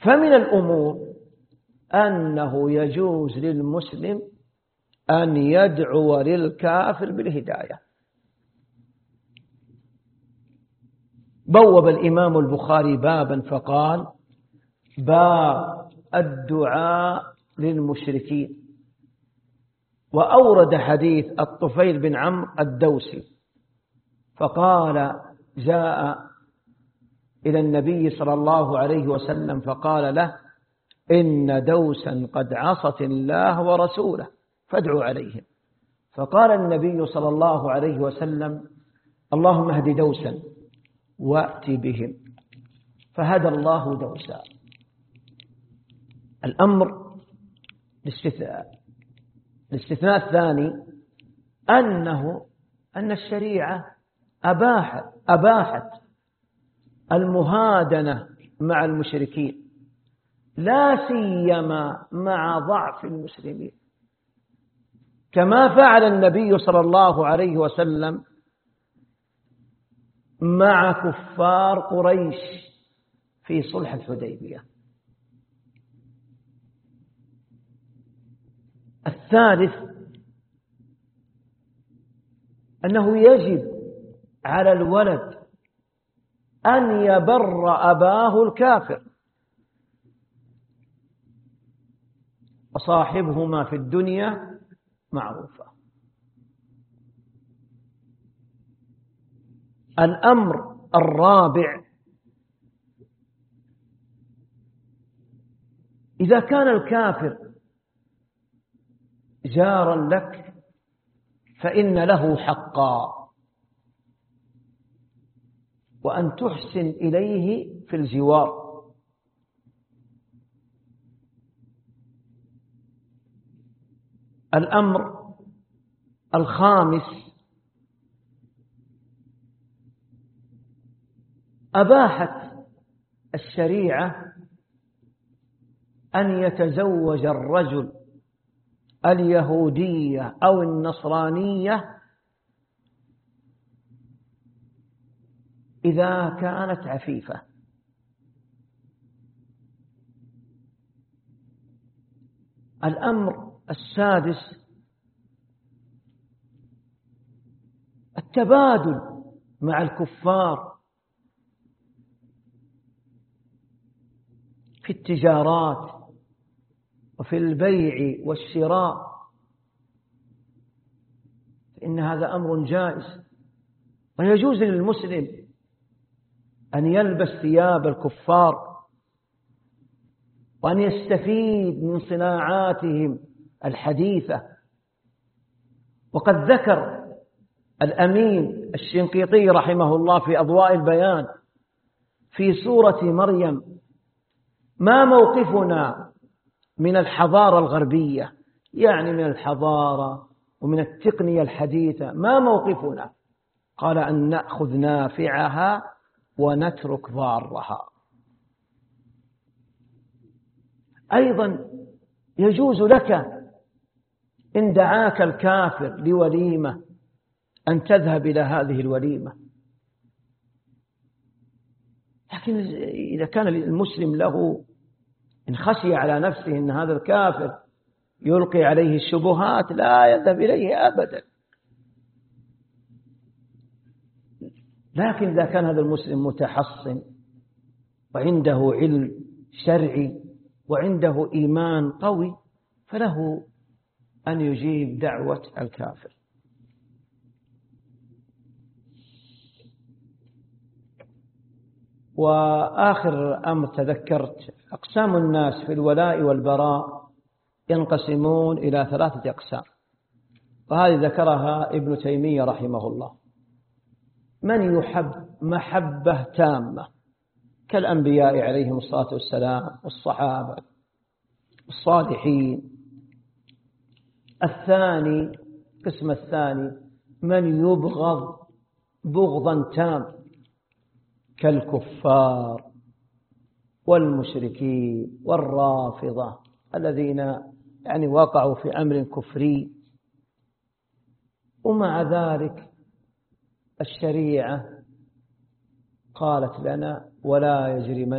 فمن الأمور أنه يجوز للمسلم أن يدعو للكافر بالهداية. بوب الإمام البخاري بابا فقال: باب الدعاء للمشركين، وأورد حديث الطفيل بن عمرو الدوسي فقال: جاء إلى النبي صلى الله عليه وسلم فقال له: إن دوسا قد عصت الله ورسوله فادعوا عليهم. فقال النبي صلى الله عليه وسلم: اللهم اهد دوسا وأت بهم، فهدى الله دوسا. الأمر الاستثناء الثاني أن الشريعة أباحت المهادنة مع المشركين، لا سيما مع ضعف المسلمين، كما فعل النبي صلى الله عليه وسلم مع كفار قريش في صلح الحديبية. الثالث أنه يجب على الولد أن يبر أباه الكافر، وصاحبهما في الدنيا معروفة. الأمر الرابع: إذا كان الكافر جارا لك فإن له حقا، وأن تحسن إليه في الجوار. الأمر الخامس: أباحت الشريعة أن يتزوج الرجل اليهودية أو النصرانية إذا كانت عفيفة. الأمر السادس: التبادل مع الكفار في التجارات وفي البيع والشراء، إن هذا أمر جائز، ويجوز للمسلم أن يلبس ثياب الكفار وأن يستفيد من صناعاتهم الحديثة. وقد ذكر الأمين الشنقيطي رحمه الله في أضواء البيان في سورة مريم: ما موقفنا من الحضارة الغربية، يعني من الحضارة ومن التقنية الحديثة، ما موقفنا؟ قال: أن نأخذ نافعها ونترك ضارها. أيضا يجوز لك إن دعاك الكافر لوليمة أن تذهب إلى هذه الوليمة، لكن إذا كان المسلم له إن خشي على نفسه أن هذا الكافر يلقي عليه الشبهات لا يذهب إليه أبدا. لكن إذا كان هذا المسلم متحصن وعنده علم شرعي وعنده إيمان قوي فله أن يجيب دعوة الكافر. وآخر أمر تذكرت: أقسام الناس في الولاء والبراء ينقسمون إلى 3 أقسام، وهذه ذكرها ابن تيمية رحمه الله: من يحب محبة تامة كالأنبياء عليهم الصلاة والسلام والصحابة الصالحين. القسم الثاني: من يبغض بغضا تام كالكفار والمشركين والرافضة الذين يعني وقعوا في أمر كفري. ومع ذلك الشريعة قالت لنا: ولا يجرمن